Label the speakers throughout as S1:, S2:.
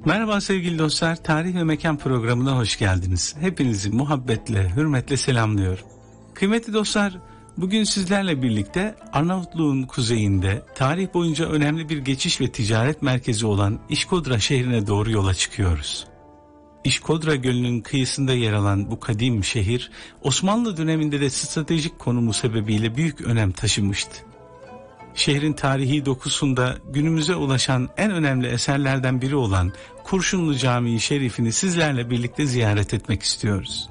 S1: Merhaba sevgili dostlar, Tarih ve Mekan programına hoş geldiniz. Hepinizi muhabbetle, hürmetle selamlıyorum. Kıymetli dostlar, bugün sizlerle birlikte Arnavutluğun kuzeyinde tarih boyunca önemli bir geçiş ve ticaret merkezi olan İşkodra şehrine doğru yola çıkıyoruz. İşkodra Gölü'nün kıyısında yer alan bu kadim şehir, Osmanlı döneminde de stratejik konumu sebebiyle büyük önem taşımıştı. Şehrin tarihi dokusunda günümüze ulaşan en önemli eserlerden biri olan Kurşunlu Camii Şerifini sizlerle birlikte ziyaret etmek istiyoruz.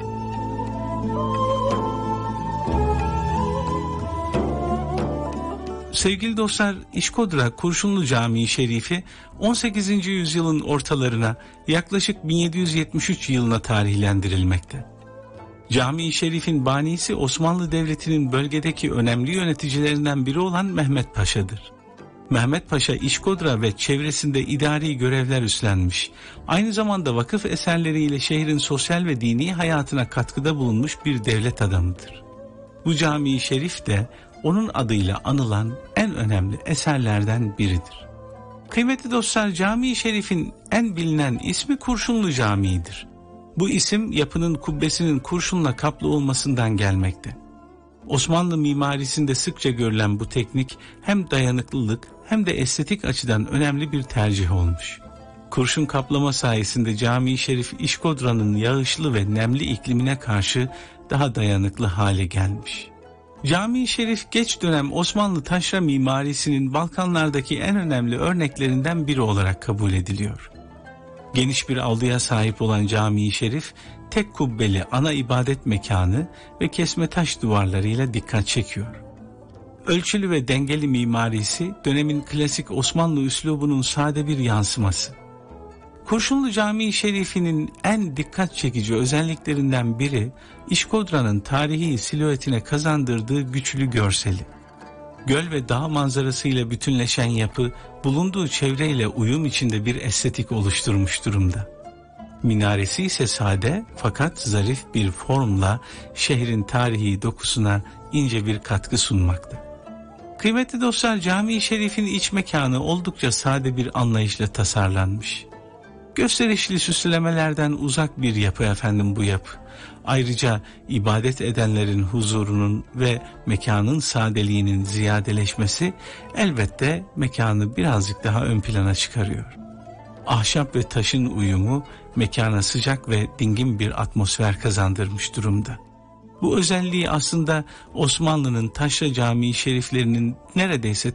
S1: Sevgili dostlar, İşkodra Kurşunlu Camii Şerifi 18. yüzyılın ortalarına yaklaşık 1773 yılına tarihlendirilmekte. Cami-i Şerif'in banisi Osmanlı Devleti'nin bölgedeki önemli yöneticilerinden biri olan Mehmet Paşa'dır. Mehmet Paşa İşkodra ve çevresinde idari görevler üstlenmiş, aynı zamanda vakıf eserleriyle şehrin sosyal ve dini hayatına katkıda bulunmuş bir devlet adamıdır. Bu Cami-i Şerif de onun adıyla anılan en önemli eserlerden biridir. Kıymetli dostlar, Cami-i Şerif'in en bilinen ismi Kurşunlu Camii'dir. Bu isim yapının kubbesinin kurşunla kaplı olmasından gelmekte. Osmanlı mimarisinde sıkça görülen bu teknik hem dayanıklılık hem de estetik açıdan önemli bir tercih olmuş. Kurşun kaplama sayesinde Cami-i Şerif İşkodra'nın yağışlı ve nemli iklimine karşı daha dayanıklı hale gelmiş. Cami-i Şerif geç dönem Osmanlı taşra mimarisinin Balkanlardaki en önemli örneklerinden biri olarak kabul ediliyor. Geniş bir avluya sahip olan Cami-i Şerif, tek kubbeli ana ibadet mekanı ve kesme taş duvarlarıyla dikkat çekiyor. Ölçülü ve dengeli mimarisi dönemin klasik Osmanlı üslubunun sade bir yansıması. Kurşunlu Camii Şerifi'nin en dikkat çekici özelliklerinden biri İşkodra'nın tarihi silüetine kazandırdığı güçlü görseli. Göl ve dağ manzarasıyla bütünleşen yapı bulunduğu çevreyle uyum içinde bir estetik oluşturmuş durumda. Minaresi ise sade fakat zarif bir formla şehrin tarihi dokusuna ince bir katkı sunmakta. Kıymetli dostlar, Cami-i Şerif'in iç mekanı oldukça sade bir anlayışla tasarlanmış. Gösterişli süslemelerden uzak bir yapı efendim bu yapı. Ayrıca ibadet edenlerin huzurunun ve mekanın sadeliğinin ziyadeleşmesi elbette mekanı birazcık daha ön plana çıkarıyor. Ahşap ve taşın uyumu mekana sıcak ve dingin bir atmosfer kazandırmış durumda. Bu özelliği aslında Osmanlı'nın taşra camii şeriflerinin neredeyse